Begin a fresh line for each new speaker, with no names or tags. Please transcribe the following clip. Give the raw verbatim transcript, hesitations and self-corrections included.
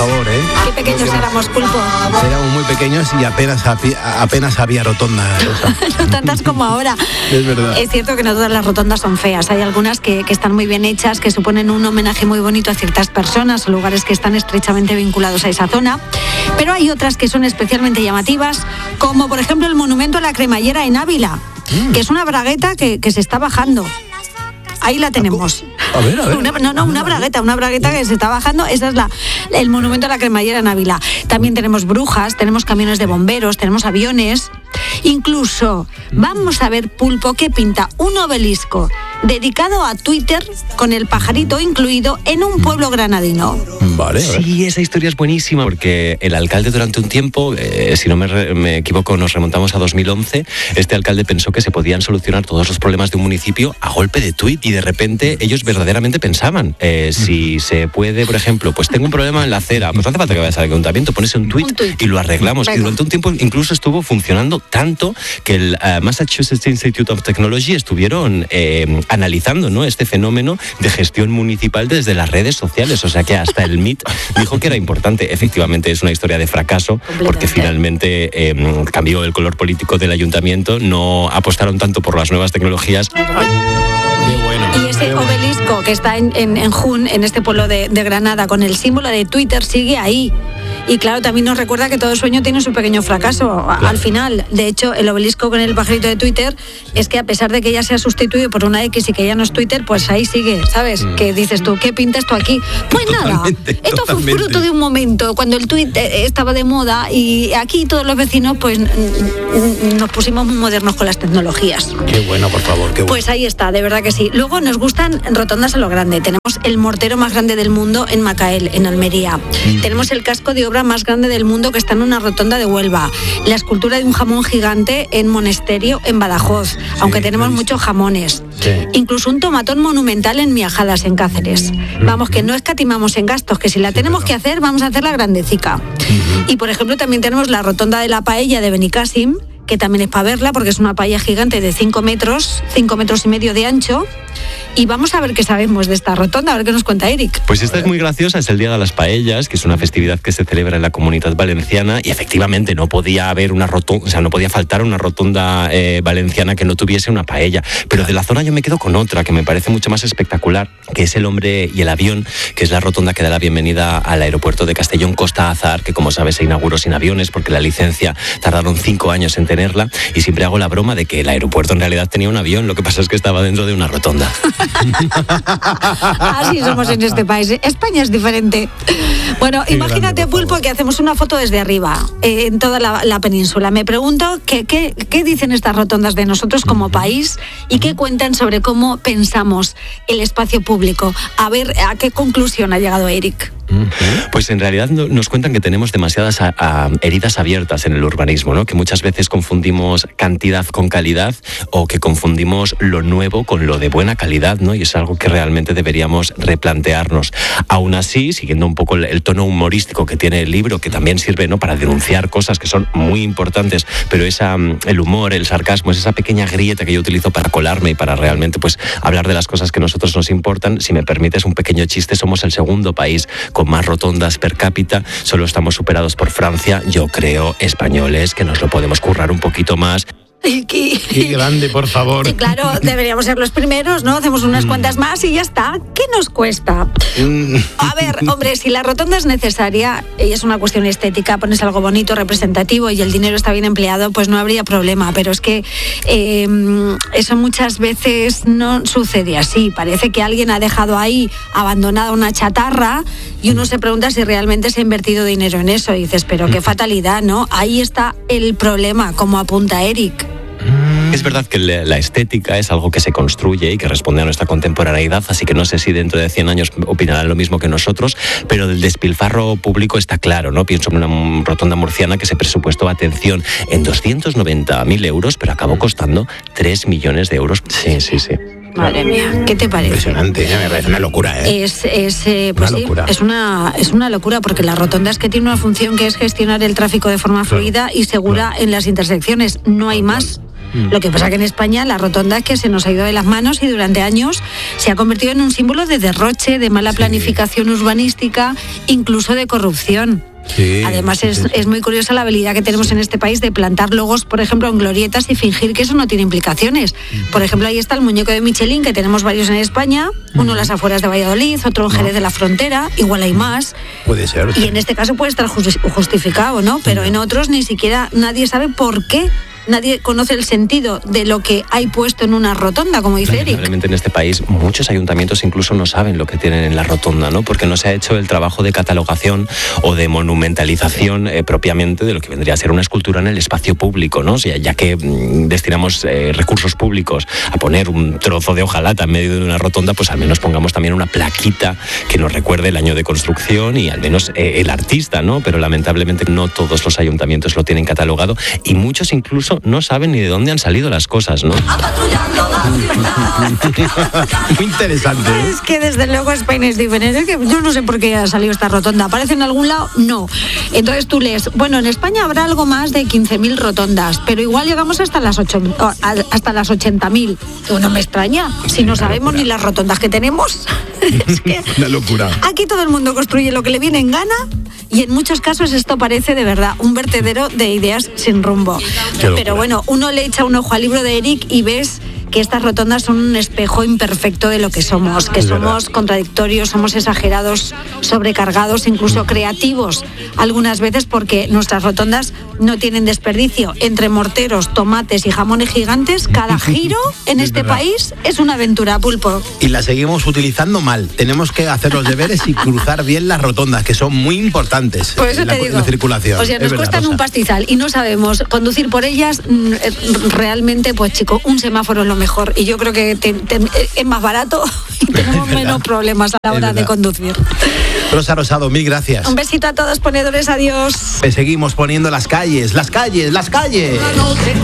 favor, ¿eh?
Qué pequeños éramos, Pulpo.
Éramos muy pequeños y apenas, apenas había rotondas.
No tantas como ahora.
Es verdad.
Es cierto que no todas las rotondas son feas. Hay algunas que, que están muy bien hechas, que suponen un homenaje muy bonito a ciertas personas o lugares que están estrechamente vinculados a esa zona. Pero hay otras que son especialmente llamativas, como por ejemplo el monumento a la cremallera en Ávila, mm. que es una bragueta que, que se está bajando. Ahí la tenemos.
A ver, a ver.
Una, no, no, una bragueta, una bragueta que se está bajando. Esa es la, el monumento a la cremallera en Ávila. También tenemos brujas, tenemos camiones de bomberos, tenemos aviones. Incluso vamos a ver, Pulpo, qué pinta un obelisco dedicado a Twitter con el pajarito incluido en un pueblo granadino.
Vale.
Sí, esa historia es buenísima porque el alcalde durante un tiempo, eh, si no me, re, me equivoco, nos remontamos a dos mil once, este alcalde pensó que se podían solucionar todos los problemas de un municipio a golpe de tuit y de repente ellos verdaderamente pensaban, eh, si se puede, por ejemplo, pues tengo un problema en la acera, pues no hace falta que vayas al ayuntamiento, pones un tuit y lo arreglamos. Venga. Y durante un tiempo incluso estuvo funcionando tanto que el uh, Massachusetts Institute of Technology estuvieron eh, analizando, ¿no?, este fenómeno de gestión municipal desde las redes sociales, o sea que hasta el M I T dijo que era importante. Efectivamente es una historia de fracaso porque finalmente eh, cambió el color político del ayuntamiento, no apostaron tanto por las nuevas tecnologías.
Qué bueno.
Y ese obelisco que está en, en, en Jun, en este pueblo de, de Granada, con el símbolo de Twitter, sigue ahí. Y claro, también nos recuerda que todo sueño tiene su pequeño fracaso claro. al final. De hecho, el obelisco con el pajarito de Twitter es que a pesar de que ya se ha sustituido por una X y que ya no es Twitter, pues ahí sigue, ¿sabes? Mm. Que dices tú, ¿qué pinta esto aquí? Pues totalmente, nada, esto totalmente. Fue fruto de un momento cuando el tweet estaba de moda y aquí todos los vecinos pues nos pusimos muy modernos con las tecnologías.
Qué bueno, por favor, qué bueno.
Pues ahí está, de verdad que sí. Luego nos gustan rotondas a lo grande. Tenemos el mortero más grande del mundo en Macael, en Almería. Mm. Tenemos el casco de obra más grande del mundo que está en una rotonda de Huelva. La escultura de un jamón gigante en Monesterio, en Badajoz, sí, aunque tenemos muchos jamones. Sí. Incluso un tomatón monumental en Miajadas, en Cáceres. Mm. Vamos, que no escatimamos en gastos, que si la sí, tenemos pero... que hacer, vamos a hacerla grandecica. Mm-hmm. Y por ejemplo, también tenemos la rotonda de la Paella de Benicàssim, que también es para verla porque es una paella gigante de cinco metros, cinco metros y medio de ancho. Y vamos a ver qué sabemos de esta rotonda, a ver qué nos cuenta Eric.
Pues esta es muy graciosa, es el Día de las Paellas, que es una festividad que se celebra en la Comunidad Valenciana y efectivamente no podía haber una rotonda, o sea, no podía faltar una rotonda eh, valenciana que no tuviese una paella. Pero de la zona yo me quedo con otra que me parece mucho más espectacular, que es el Hombre y el Avión, que es la rotonda que da la bienvenida al aeropuerto de Castellón Costa Azar, que como sabes se inauguró sin aviones porque la licencia tardaron cinco años en tenerla, y siempre hago la broma de que el aeropuerto en realidad tenía un avión, lo que pasa es que estaba dentro de una rotonda.
Así somos en este país. España es diferente. Bueno, qué imagínate, grande, Pulpo, que hacemos una foto desde arriba, eh, en toda la, la península. Me pregunto qué, qué, qué dicen estas rotondas de nosotros como uh-huh. país y qué cuentan sobre cómo pensamos el espacio público. A ver, ¿a qué conclusión ha llegado Eric?
Pues en realidad nos cuentan que tenemos demasiadas a, a, heridas abiertas en el urbanismo, ¿no? Que muchas veces confundimos cantidad con calidad o que confundimos lo nuevo con lo de buena calidad, ¿no? Y es algo que realmente deberíamos replantearnos. Aún así, siguiendo un poco el, el tono humorístico que tiene el libro, que también sirve, ¿no?, para denunciar cosas que son muy importantes, pero esa, el humor, el sarcasmo, es esa pequeña grieta que yo utilizo para colarme y para realmente pues hablar de las cosas que a nosotros nos importan. Si me permites un pequeño chiste, somos el segundo país con más rotondas per cápita, solo estamos superados por Francia. Yo creo, españoles, que nos lo podemos currar un poquito más.
Qué,
qué grande, por favor.
Sí, claro, deberíamos ser los primeros, ¿no? Hacemos unas mm. cuantas más y ya está. ¿Qué nos cuesta? Mm. A ver, hombre, si la rotonda es necesaria y es una cuestión estética, pones algo bonito, representativo y el dinero está bien empleado, pues no habría problema. Pero es que eh, eso muchas veces no sucede así. Parece que alguien ha dejado ahí abandonada una chatarra y uno se pregunta si realmente se ha invertido dinero en eso. Y dices, pero qué fatalidad, ¿no? Ahí está el problema, como apunta Eric.
Es verdad que la estética es algo que se construye y que responde a nuestra contemporaneidad, así que no sé si dentro de cien años opinarán lo mismo que nosotros, pero del despilfarro público está claro, ¿no? Pienso en una rotonda murciana que se presupuestó, atención, en doscientos noventa mil euros, pero acabó costando tres millones de euros. Sí, sí, sí.
Madre mía, ¿qué te parece?
Impresionante, me parece una locura, ¿eh?
Es, es, eh, pues
una
sí,
locura.
Es una, es una locura porque la rotonda es que tiene una función que es gestionar el tráfico de forma fluida claro. y segura claro. en las intersecciones. No hay más. Mm. Lo que pasa que en España la rotonda es que se nos ha ido de las manos y durante años se ha convertido en un símbolo de derroche, de mala sí. planificación urbanística, incluso de corrupción.
Sí,
Además es,
sí, sí.
es muy curiosa la habilidad que tenemos sí. en este país de plantar logos, por ejemplo, en glorietas y fingir que eso no tiene implicaciones. Por ejemplo, ahí está el muñeco de Michelin, que tenemos varios en España, uno en las afueras de Valladolid, otro en Jerez de la Frontera, igual hay más.
Puede ser.
Y en este caso puede estar justificado, ¿no? Pero en otros ni siquiera nadie sabe por qué. Nadie conoce el sentido de lo que hay puesto en una rotonda, como dice Eric.
Realmente en este país muchos ayuntamientos incluso no saben lo que tienen en la rotonda, ¿no? Porque no se ha hecho el trabajo de catalogación o de monumentalización eh, propiamente de lo que vendría a ser una escultura en el espacio público, ¿no? O sea, ya que mm, destinamos eh, recursos públicos a poner un trozo de hojalata en medio de una rotonda, pues al menos pongamos también una plaquita que nos recuerde el año de construcción y al menos eh, el artista, ¿no? Pero lamentablemente no todos los ayuntamientos lo tienen catalogado y muchos incluso no saben ni de dónde han salido las cosas, ¿no?
Muy interesante, ¿eh?
Es que desde luego España es diferente. Es que yo no sé por qué ha salido esta rotonda. ¿Aparece en algún lado? No. Entonces tú lees, bueno, en España habrá algo más de quince mil rotondas, pero igual llegamos hasta las ocho, hasta las ochenta mil. No me extraña, si no sabemos ni las rotondas que tenemos. Es que
una locura.
Aquí todo el mundo construye lo que le viene en gana y en muchos casos esto parece de verdad un vertedero de ideas sin rumbo. Pero bueno, uno le echa un ojo al libro de Eric y ves que estas rotondas son un espejo imperfecto de lo que somos, que
es
somos
verdad.
contradictorios, somos exagerados, sobrecargados, incluso creativos, algunas veces porque nuestras rotondas no tienen desperdicio. Entre morteros, tomates y jamones gigantes, cada giro en
es
este
verdad.
país es una aventura, Pulpo.
Y la seguimos utilizando mal. Tenemos que hacer los deberes y cruzar bien las rotondas, que son muy importantes
Por eso
en la,
te digo,
en la circulación.
o sea, nos
Es verdad,
cuestan
Rosa.
un pastizal y no sabemos conducir por ellas. mm, eh, Realmente, pues chico, un semáforo es lo mejor y yo creo que te, te, es más barato y tenemos menos problemas a la hora de conducir.
Rosa Rosado, mil gracias.
Un besito a todos, ponedores, adiós.
Seguimos poniendo las calles, las calles, las calles.